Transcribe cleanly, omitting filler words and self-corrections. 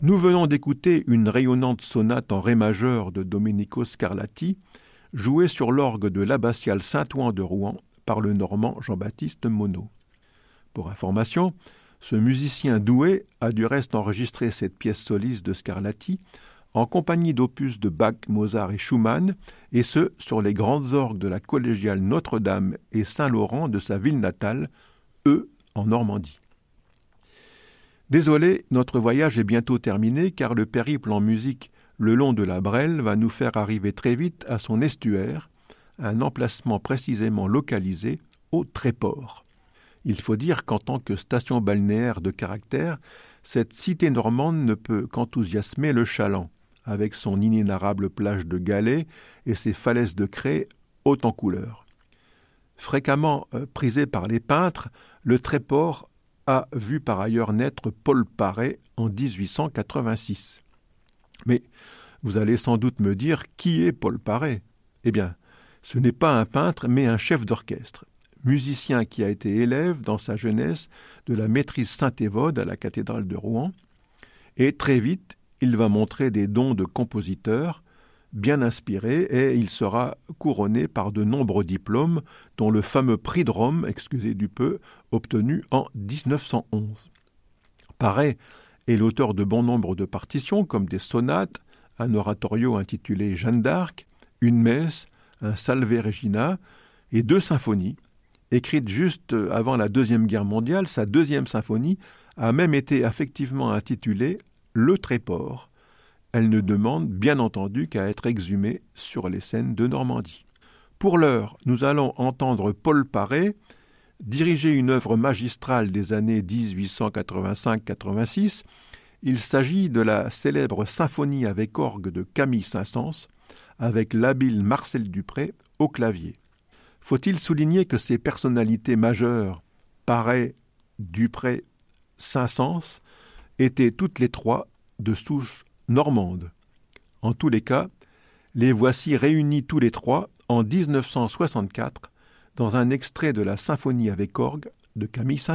Nous venons d'écouter une rayonnante sonate en ré majeur de Domenico Scarlatti, jouée sur l'orgue de l'abbatiale Saint-Ouen de Rouen par le Normand Jean-Baptiste Monod. Pour information, ce musicien doué a du reste enregistré cette pièce soliste de Scarlatti en compagnie d'opus de Bach, Mozart et Schumann, et ce, sur les grandes orgues de la collégiale Notre-Dame et Saint-Laurent de sa ville natale, en Normandie. Désolé, notre voyage est bientôt terminé car le périple en musique le long de la Brelle va nous faire arriver très vite à son estuaire, un emplacement précisément localisé au Tréport. Il faut dire qu'en tant que station balnéaire de caractère, cette cité normande ne peut qu'enthousiasmer le chaland, avec son inénarrable plage de galets et ses falaises de craie hautes en couleurs. Fréquemment prisé par les peintres, le Tréport a vu par ailleurs naître Paul Paré en 1886. Mais vous allez sans doute me dire qui est Paul Paré ? Eh bien, ce n'est pas un peintre, mais un chef d'orchestre, musicien qui a été élève dans sa jeunesse de la maîtrise Saint-Évode à la cathédrale de Rouen, et très vite, il va montrer des dons de compositeur, bien inspiré, et il sera couronné par de nombreux diplômes, dont le fameux prix de Rome, excusez du peu, obtenu en 1911. Paré est l'auteur de bon nombre de partitions, comme des sonates, un oratorio intitulé Jeanne d'Arc, une messe, un Salve Regina et 2 symphonies. Écrite juste avant la Deuxième Guerre mondiale, sa 2e symphonie a même été affectivement intitulée « Le Tréport ». Elle ne demande bien entendu qu'à être exhumée sur les scènes de Normandie. Pour l'heure, nous allons entendre Paul Paré diriger une œuvre magistrale des années 1885-86. Il s'agit de la célèbre symphonie avec orgue de Camille Saint-Saëns, avec l'habile Marcel Dupré au clavier. Faut-il souligner que ces personnalités majeures, Paré, Dupré, Saint-Saëns, étaient toutes les 3 de souche normande. En tous les cas, les voici réunis tous les 3 en 1964 dans un extrait de la symphonie avec orgue de Camille Saint-Saëns.